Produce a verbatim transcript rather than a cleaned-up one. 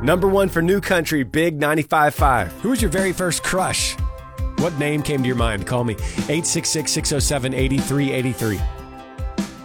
Number one for New Country, Big ninety-five point five. Who was your very first crush? What name came to your mind? Call me, eight six six, six oh seven, eight three eight three.